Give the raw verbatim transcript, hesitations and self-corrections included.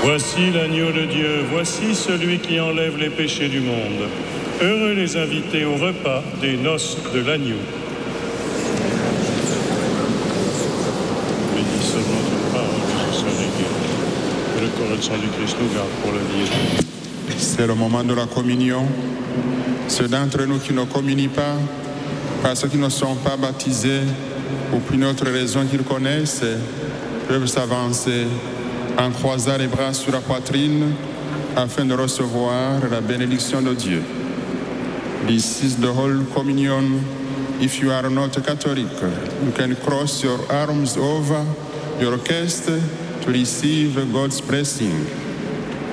Voici l'agneau de Dieu, voici celui qui enlève les péchés du monde. Heureux les invités au repas des noces de l'agneau. Bénissons notre parole, que ce soit légué. Que le corps et le sang du Christ nous garde pour la vie éternelle. C'est le moment de la communion. Ceux d'entre nous qui ne communient pas, parce qu'ils ne sont pas baptisés, ou pour une autre raison qu'ils connaissent, peuvent s'avancer en croisant les bras sur la poitrine afin de recevoir la bénédiction de Dieu. This is the Holy Communion. If you are not a Catholic, you can cross your arms over your chest to receive God's blessing.